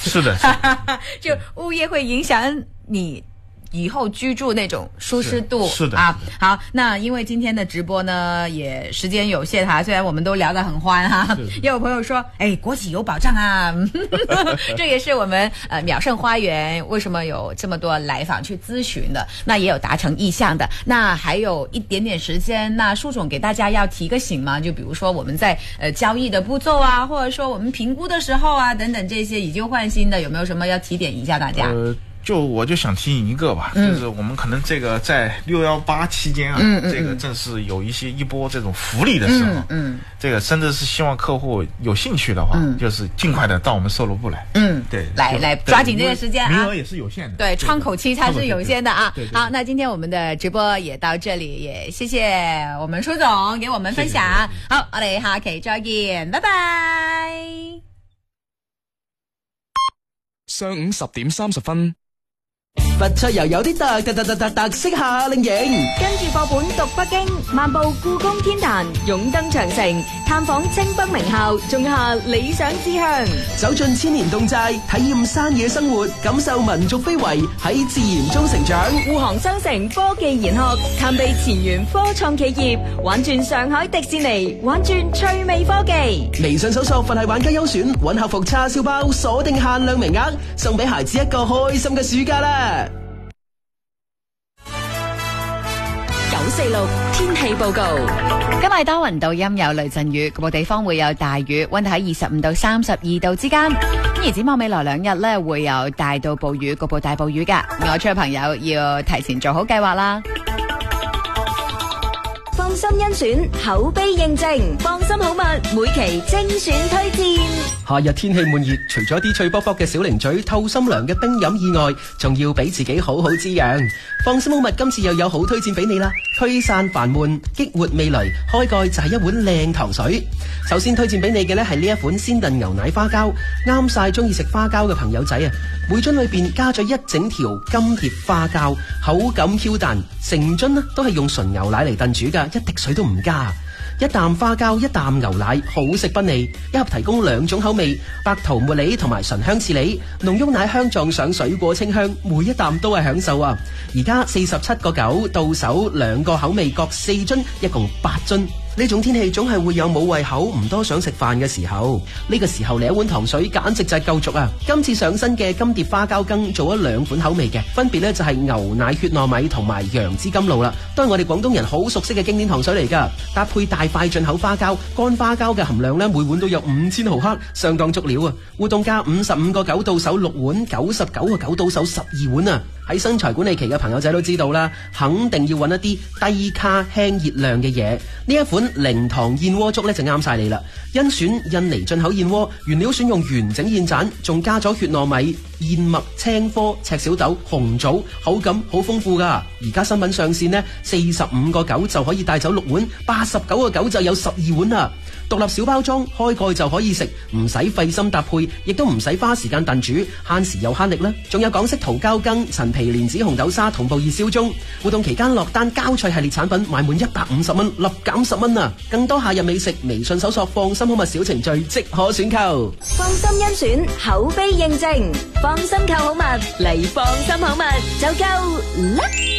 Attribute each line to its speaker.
Speaker 1: 是的，
Speaker 2: 就物业会影响你以后居住那种舒适度。
Speaker 1: 是的
Speaker 2: 啊。好，那因为今天的直播呢也时间有限哈，虽然我们都聊得很欢哈，也有朋友说国企有保障啊这也是我们秒胜花园为什么有这么多来访去咨询的，那也有达成意向的。那还有一点点时间，那舒总给大家要提个醒嘛，就比如说我们在交易的步骤啊，或者说我们评估的时候啊等等这些以旧换新的，有没有什么要提点一下大家？
Speaker 1: 我就想提醒一个吧，就是我们可能这个在618期间啊，这个正是有一波这种福利的时候，这个甚至是希望客户有兴趣的话，就是尽快的到我们售楼部来，对，
Speaker 2: 来抓紧这个时间啊，
Speaker 1: 名额也是有限的，
Speaker 2: 对，窗口期它是有限的啊。
Speaker 1: 对，
Speaker 2: 好，那今天我们的直播也到这里，也謝謝我們舒總給我們分享。
Speaker 1: 謝謝。
Speaker 2: 好，我哋下期再見，拜拜。
Speaker 3: 上午10點30分。
Speaker 4: 佛出又有啲特色夏令營，
Speaker 5: 跟住課本讀北京，漫步故宮天壇，勇登長城，探訪清北名校，種下理想志向。
Speaker 4: 走進千年侗寨，體驗山野生活，感受民族非遺，喺自然中成長。
Speaker 5: 滬杭商城科技研學，探秘前沿科創企業，玩轉上海迪士尼，玩轉趣味科技。
Speaker 4: 微信搜索佛系玩家優選，搵客服叉燒包，鎖定限量名額，送俾孩子一個開心嘅暑假啦！
Speaker 5: 946天氣報告。
Speaker 2: 今日多雲到陰有雷陣雨，局部地方會有大雨，溫度喺25到32度之間。而展望未來2日呢，會有大到暴雨，局部大暴雨㗎。外出嘅朋友要提前做好計劃啦。
Speaker 5: 放心甄選，口碑認證，放心好物，每期精選推薦。
Speaker 4: 夏日天氣悶熱，除咗啲脆卜卜嘅小零嘴、透心涼嘅冰飲以外，仲要俾自己好好滋養。放心好物今次又有好推薦俾你啦，驅散煩悶，激活味蕾，開蓋就係一碗靚糖水。首先推薦俾你嘅呢係呢一款鮮燉牛奶花膠，啱晒中意食花膠嘅朋友仔啊！每樽裏邊加咗一整條金蝶花膠，口感 Q 彈，成樽呢都係用純牛奶嚟燉煮㗎，一滴水都唔加。 一啖花膠，一啖牛奶，好食不膩。一盒提供2種口味，白桃茉莉同埋醇香刺梨，濃郁奶香撞上水果清香，每一啖都係享受啊！而家47.9到手，2個口味各4樽，一共8樽。呢種天氣總係會有冇胃口、唔多想食飯嘅時候，呢個時候嚟一碗糖水簡直就係夠足啊！今次上身嘅金蝶花膠羹做咗2款口味嘅，分別呢就係牛奶血糯米同埋楊枝甘露啦，都係我哋廣東人好熟悉嘅經典糖水嚟㗎。搭配大塊進口花膠，乾花膠嘅含量呢，每碗都有5000毫克，相當足料啊！活動價55.9到手6碗，99.9到手12碗啊！喺身材管理期嘅朋友仔都知道啦，肯定要揾一啲低卡輕熱量嘅嘢。呢一款零糖燕窩粥咧就啱晒你啦！甄選印尼進口燕窩，原料選用完整燕盞，仲加咗血糯米、燕麥、青稞、赤小豆、紅棗，口感好豐富噶。而家新品上線呢，45.9就可以帶走6碗，89.9就有12碗啦。獨立小包裝，開蓋就可以食，唔使費心搭配，亦都唔使花時間燉煮，慳時又慳力啦。仲有港式桃膠羹、陳皮蓮子紅豆沙同步熱銷中。活動期間落單膠脆系列產品買滿150蚊，立減10蚊啊！更多夏日美食，微信搜索放心好物小程序即可選購。
Speaker 5: 放心甄選，口碑認證，放心購好物嚟放心好物就夠啦！